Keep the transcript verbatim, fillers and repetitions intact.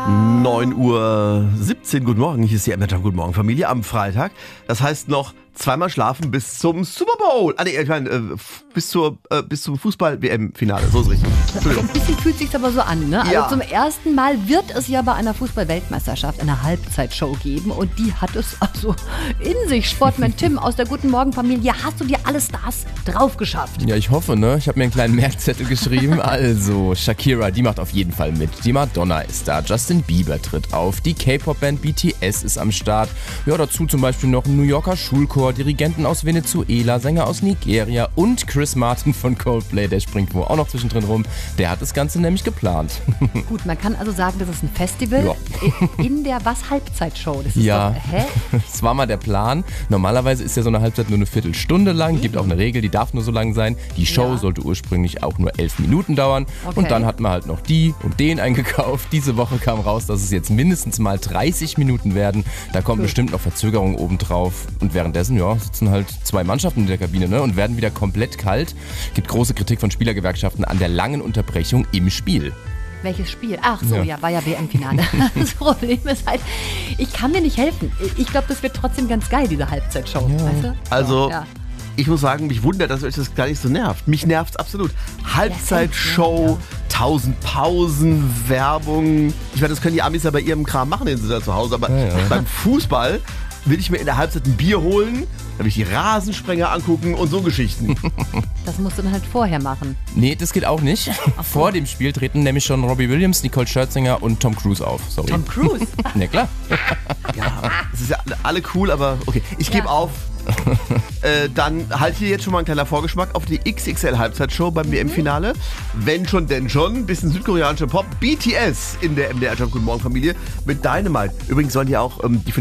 neun Uhr siebzehn, guten Morgen, hier ist die M R Guten Morgen Familie am Freitag. Das heißt noch zweimal schlafen bis zum Super Bowl. Ah nee, ich meine, äh, bis, zur, äh, bis zum Fußball-W M-Finale, so ist richtig. Entschuldigung. Ein bisschen fühlt sich aber so an, ne? Also Ja. zum ersten Mal wird es ja bei einer Fußball-Weltmeisterschaft eine Halbzeitshow geben und die hat es also in sich. Sportman Tim aus der Guten Morgen Familie, hast du dir alle Stars drauf geschafft? Ja, ich hoffe, ne? Ich habe mir einen kleinen Merkzettel geschrieben. Also, Shakira, die macht auf jeden Fall mit. Die Madonna ist da, Justin Bieber tritt auf, die K-Pop-Band B T S ist am Start. Ja, dazu zum Beispiel noch ein New Yorker Schulchor, Dirigenten aus Venezuela, Sänger aus Nigeria und Chris Martin von Coldplay, der springt wo auch noch zwischendrin rum. Der hat das Ganze nämlich geplant. Gut, man kann also sagen, das ist ein Festival Ja. in der was Halbzeitshow. Das ist Ja, doch, hä? das war mal der Plan. Normalerweise ist ja so eine Halbzeit nur eine Viertelstunde lang, gibt auch eine Regel, die darf nur so lang sein. Die Show Ja. sollte ursprünglich auch nur elf Minuten dauern. Okay. Und dann hat man halt noch die und den eingekauft. Diese Woche kam raus, dass es jetzt mindestens mal dreißig Minuten werden. Da kommt Cool. bestimmt noch Verzögerung obendrauf. Und währenddessen, ja, sitzen halt zwei Mannschaften in der Kabine, ne, und werden wieder komplett kalt. Gibt große Kritik von Spielergewerkschaften an der langen Unterbrechung im Spiel. Welches Spiel? Ach so, Ja. ja, war ja W M-Finale. Das Problem ist halt, ich kann mir nicht helfen. Ich glaube, das wird trotzdem ganz geil, diese Halbzeitshow. Weißt du? Also, Ja. ich muss sagen, mich wundert, dass euch das gar nicht so nervt. Mich nervt's absolut. Halbzeitshow, tausend Pausen, Werbung. Ich meine, das können die Amis ja bei ihrem Kram machen, den sie da zu Hause. Aber Ja, ja. beim Fußball will ich mir in der Halbzeit ein Bier holen, dann will ich die Rasensprenger angucken und so Geschichten. Das musst du dann halt vorher machen. Nee, das geht auch nicht. Vor dem Spiel treten nämlich schon Robbie Williams, Nicole Scherzinger und Tom Cruise auf. Sorry. Tom Cruise. Na klar. Ja, es ist ja alle cool, aber okay, ich gebe Ja. auf. äh, dann halt hier jetzt schon mal ein kleiner Vorgeschmack auf die X X L-Halbzeitshow beim W M-Finale. Wenn schon, denn schon. Ein bisschen südkoreanischer Pop. B T S in der M D R Guten Morgen Familie mit Dynamite. Übrigens sollen die auch ähm, die